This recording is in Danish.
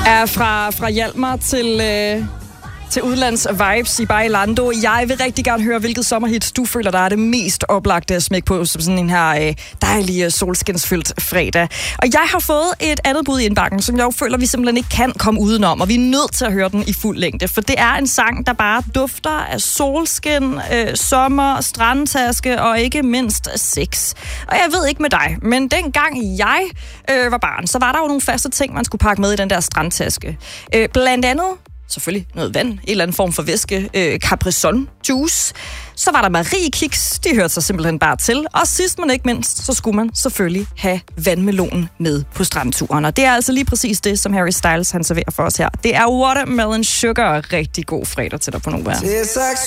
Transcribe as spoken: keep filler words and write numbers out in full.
Er fra, fra Hjalmar til, øh, til udlands vibes i Bailando. Jeg vil rigtig gerne høre, hvilket sommerhit du føler, der er det mest oplagte at smække på som sådan en her øh, dejlig solskinsfyldt fredag. Og jeg har fået et andet bud i indbakken, som jeg jo føler, vi simpelthen ikke kan komme udenom, og vi er nødt til at høre den i fuld længde, for det er en sang, der bare dufter af solskin, øh, sommer, strandtaske og ikke mindst sex. Og jeg ved ikke med dig, men dengang jeg øh, var barn, så var der jo nogle faste ting, man skulle pakke med i den der strandtaske. Øh, blandt andet selvfølgelig noget vand, en eller anden form for væske, øh, Capri-Sun juice. Så var der Marie Kiks, de hørte sig simpelthen bare til. Og sidst men ikke mindst, så skulle man selvfølgelig have vandmelonen med på strandturen. Og det er altså lige præcis det, som Harry Styles han serverer for os her. Det er Watermelon Sugar, rigtig god fredag til dig på Nova.